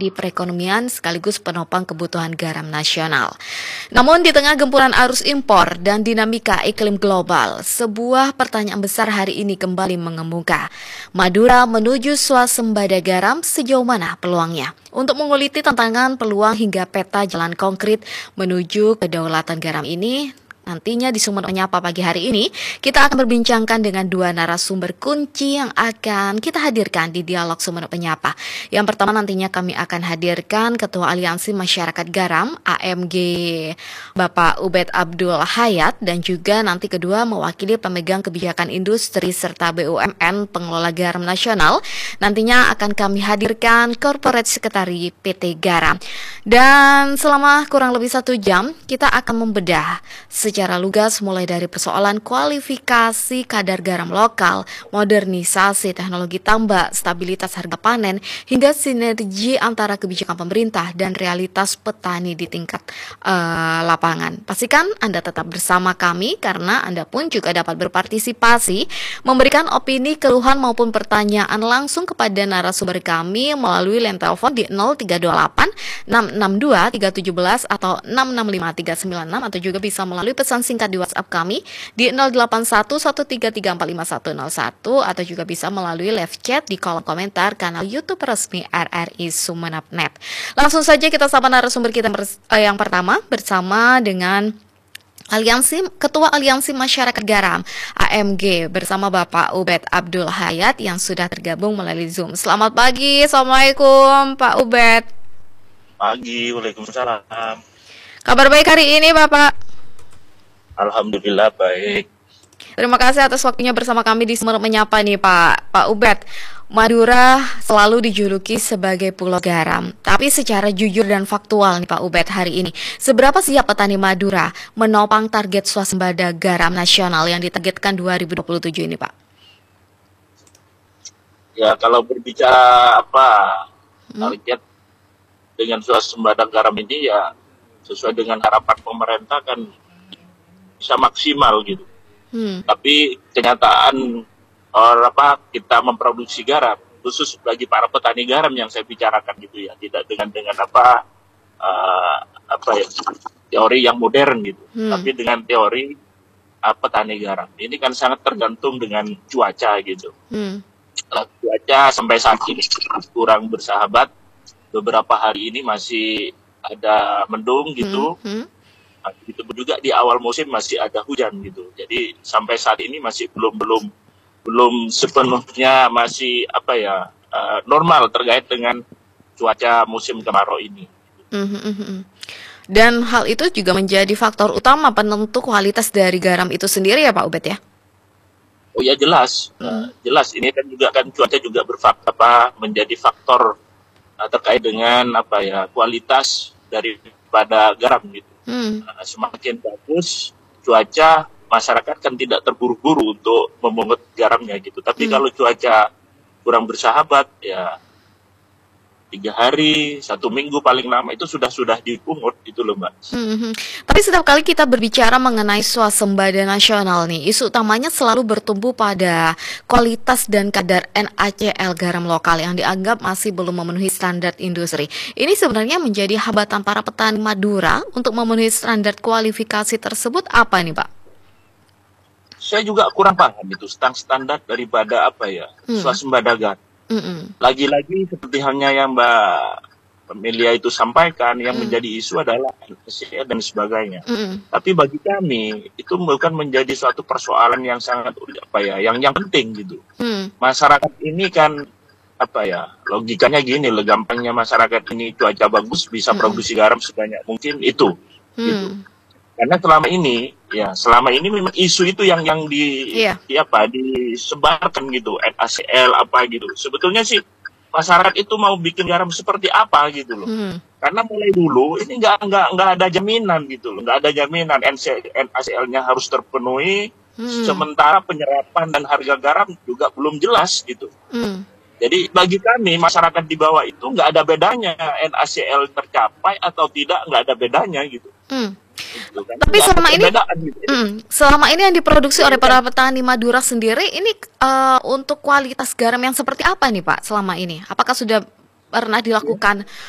di perekonomian sekaligus penopang kebutuhan garam nasional. Namun di tengah gempuran arus impor dan dinamika iklim global, sebuah pertanyaan besar hari ini kembali mengemuka. Madura menuju swasembada garam, sejauh mana peluangnya? Untuk menguliti tantangan, peluang hingga peta jalan konkret menuju kedaulatan garam ini, nantinya di Sumeneb Menyapa pagi hari ini, kita akan berbincangkan dengan dua narasumber kunci yang akan kita hadirkan di Dialog Sumeneb Menyapa. Yang pertama nantinya kami akan hadirkan Ketua Aliansi Masyarakat Garam, AMG, Bapak Ubed Abdul Hayat, dan juga nanti kedua mewakili pemegang kebijakan industri serta BUMN pengelola garam nasional. Nantinya akan kami hadirkan Corporate Secretary PT Garam. Dan selama kurang lebih 1 jam, kita akan membedah secara lugas mulai dari persoalan kualifikasi kadar garam lokal, modernisasi teknologi tambak, stabilitas harga panen, hingga sinergi antara kebijakan pemerintah dan realitas petani di tingkat lapangan. Pastikan Anda tetap bersama kami karena Anda pun juga dapat berpartisipasi, memberikan opini, keluhan maupun pertanyaan langsung kepada narasumber kami melalui line telepon di 0328 662 317 atau 665 396 atau juga bisa melalui pesan singkat di WhatsApp kami di 081133455101 atau juga bisa melalui live chat di kolom komentar kanal YouTube resmi RRI Sumeneb.net. Langsung saja kita sapa narasumber kita yang pertama bersama dengan Ketua Aliansi Masyarakat Garam AMG bersama Bapak Ubed Abdul Hayat yang sudah tergabung melalui Zoom. Selamat pagi, Assalamualaikum Pak Ubed. Pagi, waalaikumsalam. Kabar baik hari ini Bapak? Alhamdulillah baik. Terima kasih atas waktunya bersama kami di Sumeneb Menyapa nih Pak Ubed. Madura selalu dijuluki sebagai Pulau Garam. Tapi secara jujur dan faktual nih Pak Ubed hari ini, seberapa siap petani Madura menopang target swasembada garam nasional yang ditargetkan 2027 ini Pak? Ya kalau berbicara target dengan swasembada garam ini ya sesuai dengan harapan pemerintah kan bisa maksimal gitu. Tapi kenyataan kita memproduksi garam khusus bagi para petani garam yang saya bicarakan gitu ya, tidak dengan teori yang modern gitu, tapi dengan teori petani garam. Ini kan sangat tergantung dengan cuaca gitu. Cuaca sampai saat ini kurang bersahabat. Beberapa hari ini masih ada mendung gitu. Itu juga di awal musim masih ada hujan gitu. Jadi sampai saat ini masih belum sepenuhnya masih normal terkait dengan cuaca musim kemarau ini. Dan hal itu juga menjadi faktor utama penentu kualitas dari garam itu sendiri ya Pak Ubed ya? Oh ya jelas, jelas ini kan juga kan cuaca juga menjadi faktor terkait dengan kualitas daripada garam gitu. Semakin bagus cuaca, masyarakat kan tidak terburu-buru untuk memungut garamnya gitu. Tapi kalau cuaca kurang bersahabat ya 3 hari, 1 minggu paling lama itu sudah dipungut gitu loh Mbak. Tapi setiap kali kita berbicara mengenai swasembada nasional nih, isu utamanya selalu bertumbuh pada kualitas dan kadar NaCl garam lokal yang dianggap masih belum memenuhi standar industri. Ini sebenarnya menjadi hambatan para petani Madura untuk memenuhi standar kualifikasi tersebut apa nih Pak? Saya juga kurang paham itu standar daripada swasembada garam. Lagi-lagi seperti halnya yang Mbak Amelia itu sampaikan, yang menjadi isu adalah NaCl dan sebagainya. Tapi bagi kami itu bukan menjadi suatu persoalan yang sangat yang penting gitu. Masyarakat ini kan logikanya gini, gampangnya masyarakat ini cuaca bagus bisa produksi garam sebanyak mungkin itu. Gitu. Karena selama ini memang isu itu yang disebarkan gitu, NaCl gitu. Sebetulnya sih masyarakat itu mau bikin garam seperti apa gitu loh. Karena mulai dulu ini nggak ada jaminan gitu loh, nggak ada jaminan NaCl-nya harus terpenuhi, sementara penyerapan dan harga garam juga belum jelas gitu. Jadi bagi kami masyarakat di bawah itu nggak ada bedanya NaCl tercapai atau tidak, nggak ada bedanya gitu. Gitu, kan? Tapi selama ini yang diproduksi oleh para petani Madura sendiri ini untuk kualitas garam yang seperti apa nih Pak selama ini? Apakah sudah pernah dilakukan